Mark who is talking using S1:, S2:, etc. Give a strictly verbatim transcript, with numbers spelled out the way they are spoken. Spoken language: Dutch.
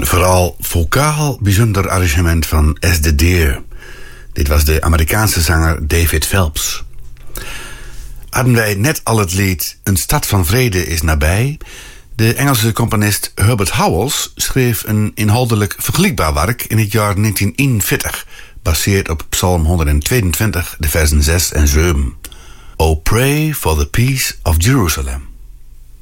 S1: Een vooral vocaal bijzonder arrangement van As the Deer. Dit was de Amerikaanse zanger David Phelps. Hadden wij net al het lied Een stad van vrede is nabij. De Engelse componist Herbert Howells schreef een inhoudelijk vergelijkbaar werk in het jaar negentien eenenveertig, baseerd op Psalm honderdtweeëntwintig, de versen zes en zeven. O pray for the peace of Jerusalem.